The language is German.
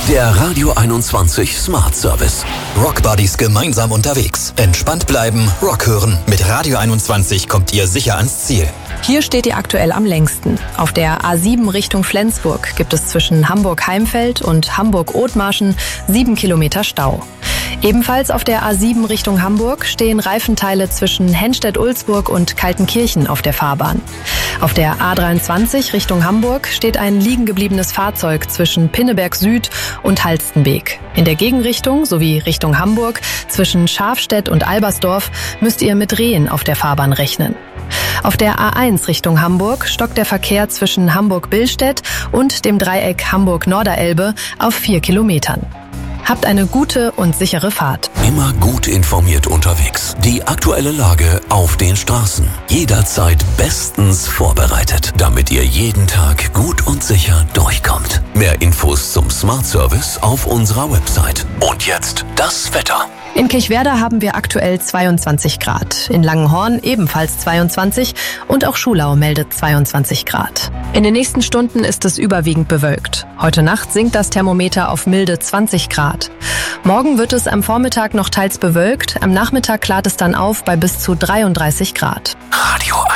Der Radio 21 Smart Service. Rockbuddies gemeinsam unterwegs. Entspannt bleiben, Rock hören. Mit Radio 21 kommt ihr sicher ans Ziel. Hier steht ihr aktuell am längsten. Auf der A7 Richtung Flensburg gibt es zwischen Hamburg-Heimfeld und Hamburg-Othmarschen 7 Kilometer Stau. Ebenfalls auf der A7 Richtung Hamburg stehen Reifenteile zwischen Henstedt-Ulzburg und Kaltenkirchen auf der Fahrbahn. Auf der A23 Richtung Hamburg steht ein liegengebliebenes Fahrzeug zwischen Pinneberg Süd und Halstenbeek. In der Gegenrichtung sowie Richtung Hamburg zwischen Schafstedt und Albersdorf müsst ihr mit Rehen auf der Fahrbahn rechnen. Auf der A1 Richtung Hamburg stockt der Verkehr zwischen Hamburg-Billstedt und dem Dreieck Hamburg-Norderelbe auf 4 Kilometern. Habt eine gute und sichere Fahrt. Immer gut informiert unterwegs. Die aktuelle Lage auf den Straßen. Jederzeit bestens vorbereitet, damit ihr jeden Tag gut und sicher durchkommt. Mehr Infos zum Smart Service auf unserer Website. Und jetzt das Wetter. In Kirchwerder haben wir aktuell 22 Grad. In Langenhorn ebenfalls 22 und auch Schulau meldet 22 Grad. In den nächsten Stunden ist es überwiegend bewölkt. Heute Nacht sinkt das Thermometer auf milde 20 Grad. Morgen wird es am Vormittag noch teils bewölkt, am Nachmittag klart es dann auf bei bis zu 33 Grad. Radio